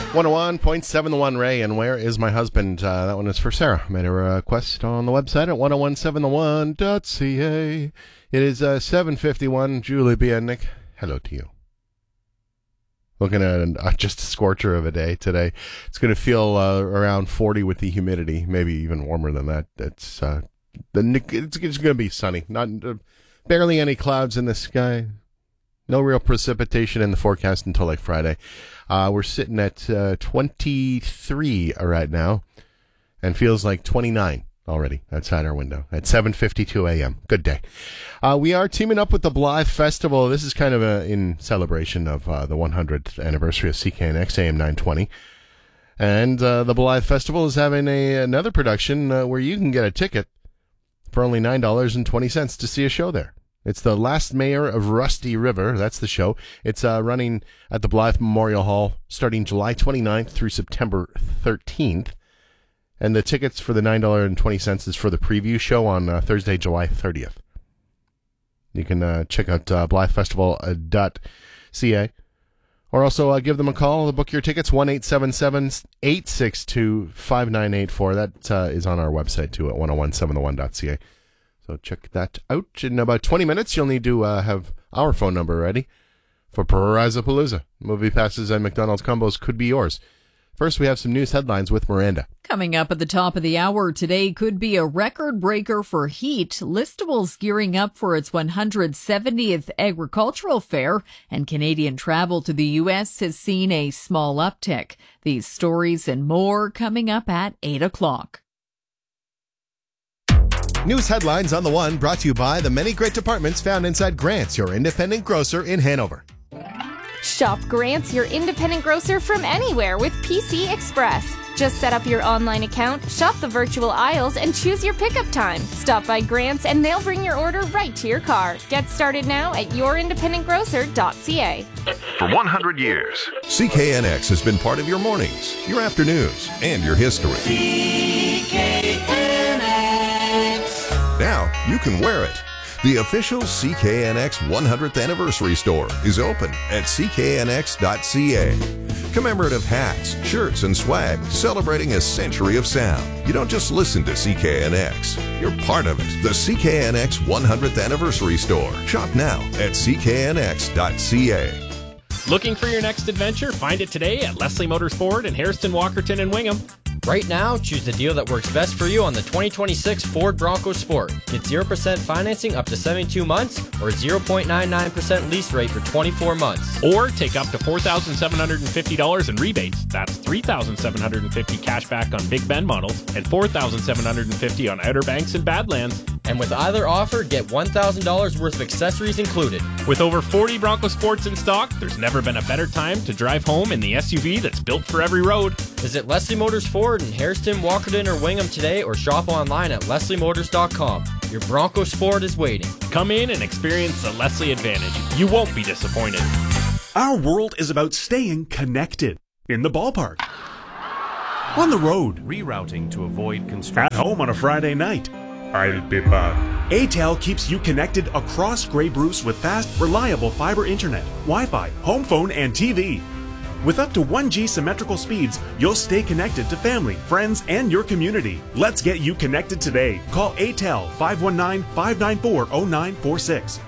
101.7 The One Ray, and Where Is My Husband? That one is for Sarah. Made a request on the website at 1017theone.ca. It is 7:51. Julie B. and Nick, hello to you. Looking at just a scorcher of a day today. It's going to feel around 40 with the humidity, maybe even warmer than that. It's going to be sunny. Not barely any clouds in the sky. No real precipitation in the forecast until like Friday. We're sitting at 23 right now, and feels like 29 already outside our window at 7:52 a.m. Good day. We are teaming up with the Blythe Festival. This is kind of in celebration of the 100th anniversary of CKNX AM 920. And the Blythe Festival is having another production where you can get a ticket for only $9.20 to see a show there. It's The Last Mayor of Rusty River. That's the show. It's running at the Blythe Memorial Hall starting July 29th through September 13th. And the tickets for the $9.20 is for the preview show on Thursday, July 30th. You can check out blythefestival.ca. Or also give them a call to book your tickets, 1-877-862-5984. That is on our website, too, at 1017theone.ca. So check that out. In about 20 minutes, you'll need to have our phone number ready for Parazapalooza. Movie passes and McDonald's combos could be yours. First, we have some news headlines with Miranda. Coming up at the top of the hour, today could be a record breaker for heat. Listable's gearing up for its 170th agricultural fair, and Canadian travel to the U.S. has seen a small uptick. These stories and more coming up at 8 o'clock. News headlines on The One, brought to you by the many great departments found inside Grant's, your independent grocer in Hanover. Shop Grant's, your independent grocer from anywhere with PC Express. Just set up your online account, shop the virtual aisles, and choose your pickup time. Stop by Grant's and they'll bring your order right to your car. Get started now at yourindependentgrocer.ca. For 100 years, CKNX has been part of your mornings, your afternoons, and your history. Now you can wear it. The official CKNX 100th Anniversary Store is open at cknx.ca. Commemorative hats, shirts, and swag celebrating a century of sound. You don't just listen to CKNX, you're part of it. The CKNX 100th Anniversary Store. Shop now at cknx.ca. Looking for your next adventure? Find it today at Leslie Motors Ford in Hairston, Walkerton, and Wingham. Right now, choose the deal that works best for you on the 2026 Ford Bronco Sport. Get 0% financing up to 72 months or 0.99% lease rate for 24 months. Or take up to $4,750 in rebates. That's $3,750 cash back on Big Bend models and $4,750 on Outer Banks and Badlands. And with either offer, get $1,000 worth of accessories included. With over 40 Bronco Sports in stock, there's never been a better time to drive home in the SUV that's built for every road. Visit Leslie Motors Ford in Hairston, Walkerton, or Wingham today, or shop online at lesliemotors.com. Your Bronco Sport is waiting. Come in and experience the Leslie Advantage. You won't be disappointed. Our world is about staying connected. In the ballpark, on the road, rerouting to avoid construction, at home on a Friday night. I'll be back. ATEL keeps you connected across Grey Bruce with fast, reliable fiber internet, Wi-Fi, home phone, and TV. With up to 1G symmetrical speeds, you'll stay connected to family, friends, and your community. Let's get you connected today. Call ATEL 519-594-0946.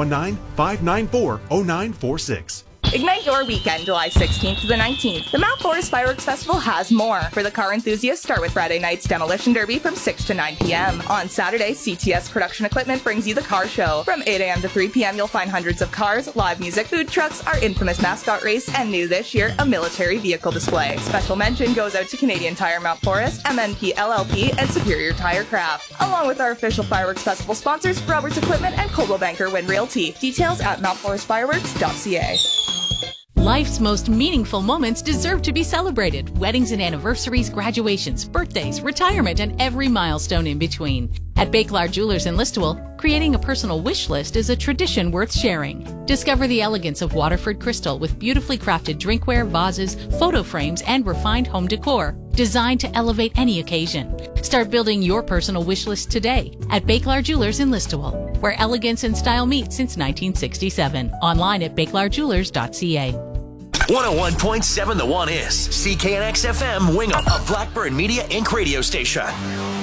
519-594-0946. Ignite your weekend, July 16th to the 19th. The Mount Forest Fireworks Festival has more. For the car enthusiasts, start with Friday night's Demolition Derby from 6 to 9 p.m. On Saturday, CTS Production Equipment brings you the car show. From 8 a.m. to 3 p.m., you'll find hundreds of cars, live music, food trucks, our infamous mascot race, and new this year, a military vehicle display. Special mention goes out to Canadian Tire Mount Forest, MNP LLP, and Superior Tire Craft. Along with our official Fireworks Festival sponsors, Roberts Equipment and Coldwell Banker Wind Realty. Details at mountforestfireworks.ca. Life's most meaningful moments deserve to be celebrated. Weddings and anniversaries, graduations, birthdays, retirement, and every milestone in between. At Bakelar Jewelers in Listowel, creating a personal wish list is a tradition worth sharing. Discover the elegance of Waterford crystal with beautifully crafted drinkware, vases, photo frames, and refined home decor, designed to elevate any occasion. Start building your personal wish list today at Bakelar Jewelers in Listowel, where elegance and style meet since 1967. Online at bakelarjewelers.ca. 101.7 The One is CKNX FM Wingham, a Blackbird Media Inc. radio station.